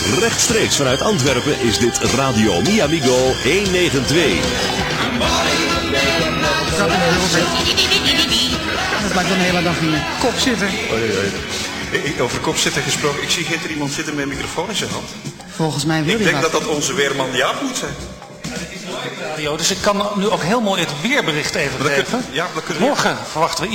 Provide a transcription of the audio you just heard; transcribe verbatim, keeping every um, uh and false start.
Rechtstreeks vanuit Antwerpen is dit Radio Mi Amigo honderdnegenentwintig. Dat blijft dan de hele dag hier. Kop zitten. Oei, oei. Ik, over kop zitten gesproken. Ik zie gitter iemand zitten met een microfoon in zijn hand. Volgens mij wil Ik denk wat. dat dat onze weerman Jaap moet zijn. Radio, dus ik kan nu ook heel mooi het weerbericht even Dat kun- geven. ja, dat kunnen we- Morgen verwachten we